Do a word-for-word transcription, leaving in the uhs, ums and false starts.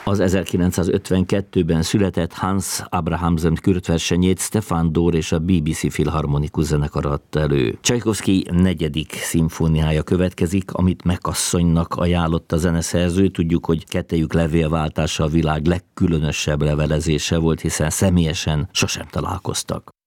Az ezerkilencszázötvenkettőben született Hans Abrahamsen kürtversenyét Stefan Dor és a bé bé cé Filharmonikus zenekar adta elő. Csajkovszky negyedik szimfóniája következik, amit Mekasszonynak ajánlott a zeneszerző. Tudjuk, hogy kettejük levélváltása a világ legkülönösebb levelezése volt, hiszen személyesen sosem találkoztak.